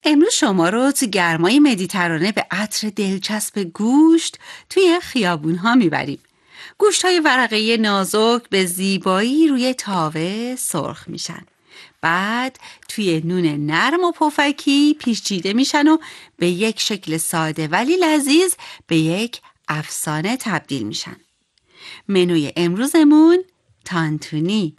امروز شما رو تو گرمای مدیترانه به عطر دلچسب گوشت توی خیابون‌ها میبریم. گوشت‌های ورقه‌ای نازک به زیبایی روی تاوه سرخ میشن. بعد توی نون نرم و پفکی پیچیده میشن و به یک شکل ساده ولی لذیذ به یک افسانه تبدیل میشن. منوی امروزمون تانتونی.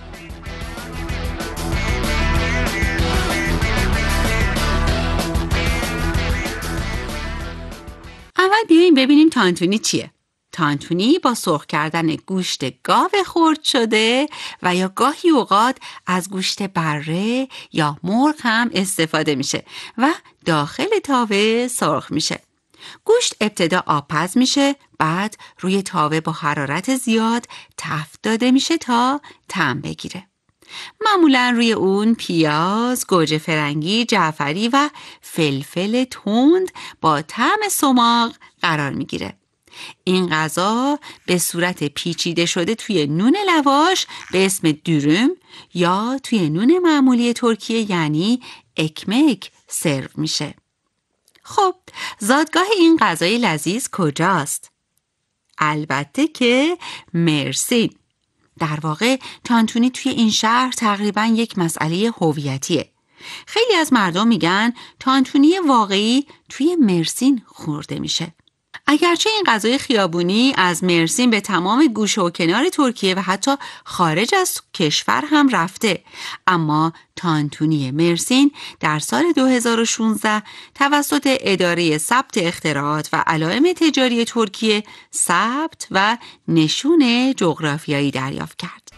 اول بیاییم ببینیم تانتونی چیه. تانتونی با سرخ کردن گوشت گاو خرد شده و یا گاهی اوقات از گوشت بره یا مرغ هم استفاده میشه و داخل تاوه سرخ میشه. گوشت ابتدا آبپز میشه، بعد روی تاوه با حرارت زیاد تفت داده میشه تا طعم بگیره. معمولا روی اون پیاز، گوجه فرنگی، جعفری و فلفل تند با طعم سماق قرار میگیره. این غذا به صورت پیچیده شده توی نون لواش به اسم دورم یا توی نون معمولی ترکیه یعنی اکمک سرو میشه. خب، زادگاه این غذای لذیذ کجاست؟ البته که مرسین. در واقع تانتونی توی این شهر تقریباً یک مسئله هویتیه. خیلی از مردم میگن تانتونی واقعی توی مرسین خورده میشه. اگرچه این غذای خیابونی از مرسین به تمام گوشه و کنار ترکیه و حتی خارج از کشور هم رفته، اما تانتونی مرسین در سال 2016 توسط اداره ثبت اختراعات و علائم تجاری ترکیه ثبت و نشون جغرافیایی دریافت کرد.